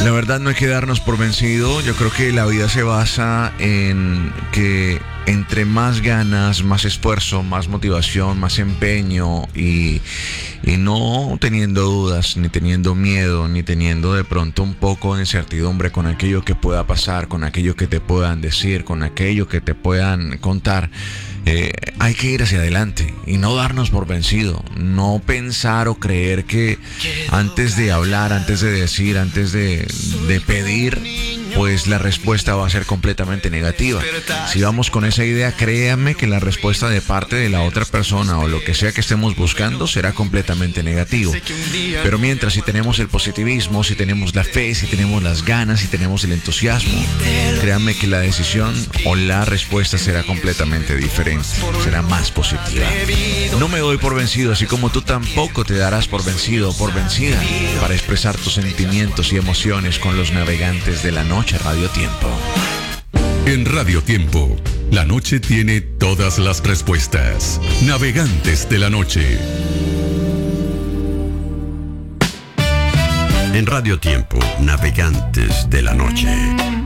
La verdad no hay que darnos por vencido. Yo creo que la vida se basa en que entre más ganas, más esfuerzo, más motivación, más empeño y no teniendo dudas, ni teniendo miedo, ni teniendo de pronto un poco de incertidumbre con aquello que pueda pasar, con aquello que te puedan decir, con aquello que te puedan contar. Hay que ir hacia adelante y no darnos por vencido, no pensar o creer que antes de hablar, antes de decir, antes de pedir, pues la respuesta va a ser completamente negativa. Si vamos con esa idea, créanme que la respuesta de parte de la otra persona o lo que sea que estemos buscando será completamente negativo. Pero mientras, si tenemos el positivismo, si tenemos la fe, si tenemos las ganas, si tenemos el entusiasmo, créanme que la decisión o la respuesta será completamente diferente, será más positiva. No me doy por vencido, así como tú tampoco te darás por vencido o por vencida para expresar tus sentimientos y emociones con los navegantes de la noche. Radio Tiempo. En Radio Tiempo, la noche tiene todas las respuestas. Navegantes de la noche. En Radio Tiempo, Navegantes de la noche.